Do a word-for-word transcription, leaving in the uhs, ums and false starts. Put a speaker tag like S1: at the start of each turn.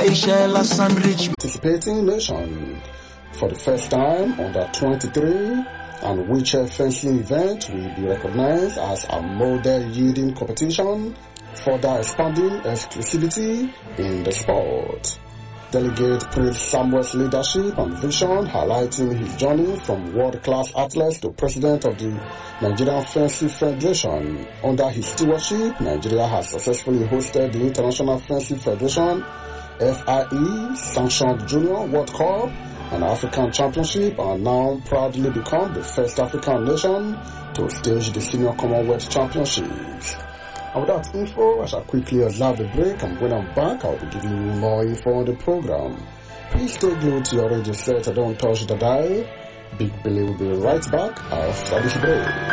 S1: Participating nation for the first time under twenty-three and wheelchair fencing event will be recognized as a model yielding competition, further expanding exclusivity in the sport. Delegate praised Samuel's leadership and vision, highlighting his journey from world-class athletes to president of the Nigerian Fencing Federation. Under his stewardship, Nigeria has successfully hosted the International Fencing Federation F I E sanctioned Junior World Cup and African Championship, and now proudly become the first African nation to stage the Senior Commonwealth Championships. And with that info, I shall quickly observe the break, and when I'm back, I'll be giving you more info on the program. Please stay glued to your radio set and don't touch the dial. Big Billy will be right back after this break.